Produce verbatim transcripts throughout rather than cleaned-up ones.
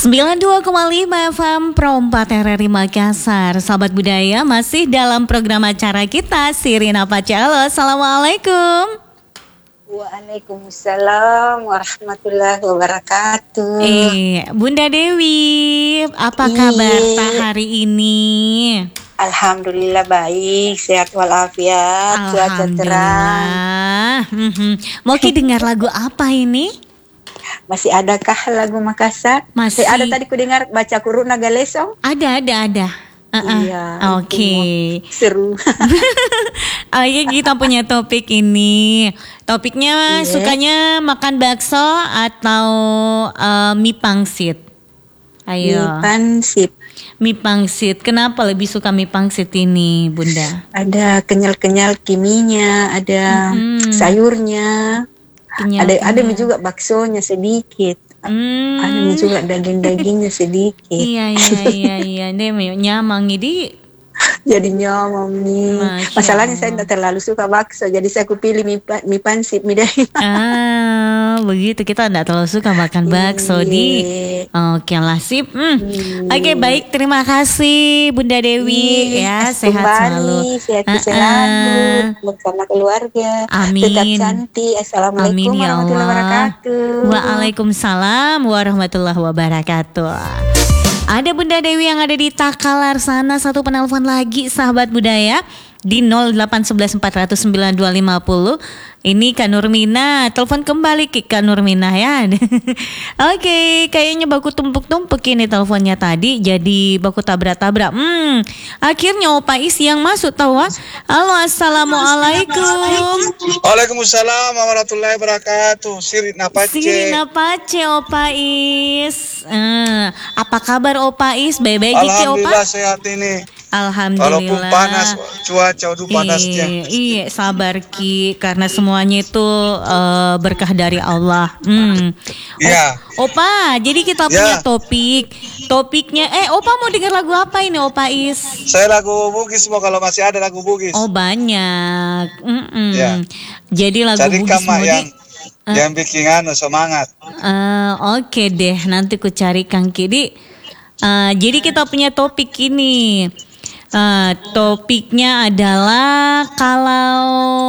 sembilan puluh dua koma lima F M Pro empat R R I Makassar. Sahabat budaya, masih dalam program acara kita Sirina Pace. Halo, assalamualaikum. Waalaikumsalam warahmatullahi wabarakatuh. Eh, Bunda Dewi, apa kabar tak hari ini? Alhamdulillah baik, sehat walafiat, cuaca cerah. Mm-hmm. Mau ki dengar lagu apa ini? Masih adakah lagu Makassar? Masih. Ada tadi ku dengar baca kurung naga lesong. Ada, ada, ada. Uh-uh. Iya. Oke. Okay. Seru. Oh iya, kita punya topik ini. Topiknya yeah. Sukanya makan bakso atau uh, mie pangsit? Ayo. Mie pangsit. Mie pangsit. Kenapa lebih suka mie pangsit ini, Bunda? Ada kenyal-kenyal kiminya, ada mm-hmm. sayurnya. Kenyal, ada kenyal. Ada juga baksonya sedikit. Hmm. Ada juga daging-dagingnya sedikit. Iya iya iya iya, deh nyamang ini. Jadi nyamang nih. Masalahnya saya tidak terlalu suka bakso, jadi saya kupilih mie, mie pangsit, mie daging. Ah, begitu, kita tidak terlalu suka makan bakso di. Oke lah, sip. Hmm. Oke, baik, terima kasih Bunda Dewi. Iyi, ya sehat kembali, selalu. Sehat uh, selalu uh. bersama keluarga. Amin. Tetap cantik. Assalamualaikum Amin, ya warahmatullahi wabarakatuh. Waalaikumsalam warahmatullahi wabarakatuh. Ada Bunda Dewi yang ada di Takalar sana. Satu penelpon lagi sahabat budaya di nol delapan satu satu empat nol nol sembilan dua lima nol. Ini Kak Nurmina. Telepon kembali ke Kak Nurmina ya. Oke, okay, kayaknya baku tumpuk-tumpuk ini teleponnya tadi. Jadi baku tabrak-tabrak. Hmm, akhirnya Opa Is yang masuk tahu. Halo, assalamualaikum. Waalaikumsalam warahmatullahi wabarakatuh. Sirina Pace. Sirina Pace Opa Is. Uh, apa kabar Opa Is? Baik-baik gitu Opa? Alhamdulillah sehat ini. Alhamdulillah. Walaupun panas, cuaca udah panasnya. Iya, sabar Ki, karena semuanya itu uh, berkah dari Allah. Hmm. Iya. Opa, jadi kita ya. punya topik. Topiknya, eh Opa mau dengar lagu apa ini Opa Is? Saya lagu Bugis mau kalau masih ada lagu Bugis. Oh banyak. Ya. Jadi lagu Cari Bugis mau yang, di... Uh, yang bikin anu semangat. Uh, Oke okay deh, nanti ku cari Kang Kidi. Uh, jadi kita punya topik ini. Uh, topiknya adalah kalau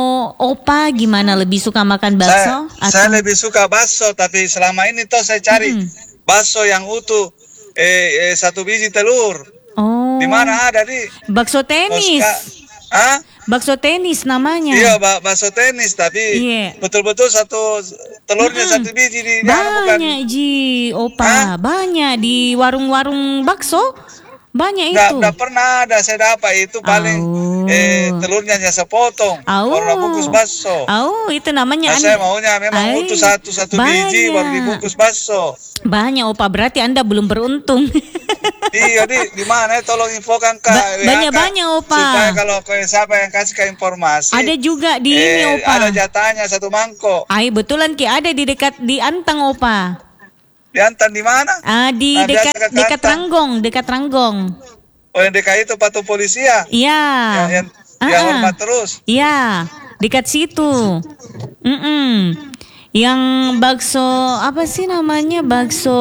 Opa gimana, lebih suka makan bakso? Saya, atau? saya lebih suka bakso, tapi selama ini toh saya cari hmm. bakso yang utuh, eh, eh, satu biji telur. Oh. Di mana ada di? Bakso tenis. Hah? Bakso tenis namanya. Iya, bak bakso tenis, tapi yeah. betul-betul satu telurnya hmm. satu biji di. Banyak ji, Opa. Hah? Banyak di warung-warung bakso. Banyak nggak, itu. Nggak pernah ada saya dapat itu paling oh. eh, telurnya hanya sepotong. Oh. Warna bungkus bakso. Oh, itu namanya. Nah, saya maunya memang Ay, utuh satu satu banyak. biji baru dibungkus bakso. Banyak Opa, berarti Anda belum beruntung. Iya, di di mana? Tolong infokan Kak. Ba- Banyak-banyak Opa. Supaya kalau siapa yang kasih ke informasi. Ada juga di eh, ini Opa. Ada jatahnya satu mangkok. Ay, betulan Ki, ada di dekat di Antang Opa. Di Antan di mana? Ah, di nah, dekat dekat Ranggong, dekat Ranggong. Oh, yang dekat itu patung polisi ya? Iya. Yang yang, uh-uh. yang hormat terus. Iya, dekat situ. Mm-mm. Yang bakso apa sih namanya? Bakso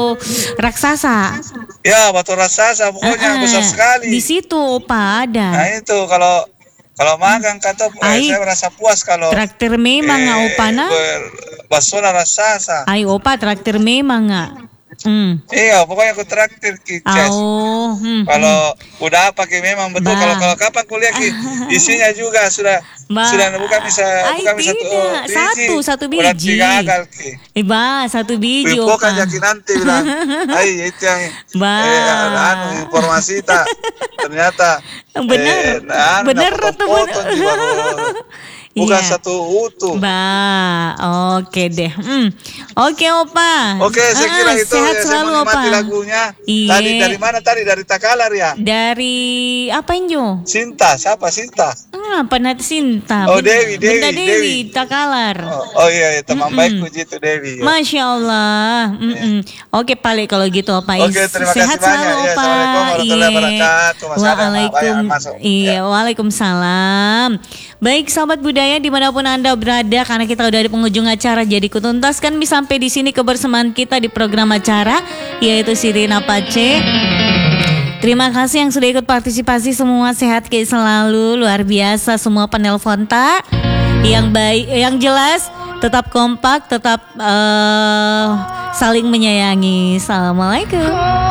raksasa. Ya, bakso raksasa pokoknya uh-uh. besar sekali. Di situ Opa ada. Nah, itu kalau kalau makan kata eh, saya merasa puas kalau traktir memang eh, Opa na. Bakso raksasa. Ay Opa, traktir memang nggak? Hmm. Iya, pokoknya aku traktir Kicas. Oh, hmm, kalau hmm. udah pakai memang betul. Kalau kalau kapan kuliah Ki, isinya juga sudah ba. sudah bukan bisa Ay, bukan bisa satu oh, biji. Satu satu biji. Berarti gagal Ki. Iba satu biji Opa. Bukan jadi nanti bilang. Ay, itu yang ba. eh anu informasi tak ternyata benar. Eh, anu, benar tuh benar. Bukan iya. satu utuh. Ba, oke deh. Hmm. Oke Opa. Oke, saya kira ah, itu sehat ya, selalu saya menikmati Opa. lagunya. Iye. Tadi dari mana tadi? Dari Takalar ya? Dari apa Injo? Sinta, siapa Sinta? Hmm, Ah, Penat Sinta. Oh, Dewi, Dewi, Bunda Dewi, Dewi. Takalar. Oh, oh iya, teman Mm-mm. baikku itu Dewi. Ya. Masya Allah. Mm-mm. Oke, Pale kalau gitu Opa. Oke, terima Sehat kasih selalu banyak. Ya, Opa. Assalamualaikum warahmatullahi wabarakatuh. Masih ada Waalaikum, yang masuk. iya, Ya. waalaikumsalam. Baik, sahabat budaya dimanapun Anda berada, karena kita udah di penghujung acara, jadi kutuntas kami sampai di sini kebersamaan kita di program acara, yaitu Sirina Pace. Terima kasih yang sudah ikut partisipasi semua, sehat kayak selalu, luar biasa semua penelpon tak yang baik, yang jelas tetap kompak, tetap uh, saling menyayangi. Assalamualaikum.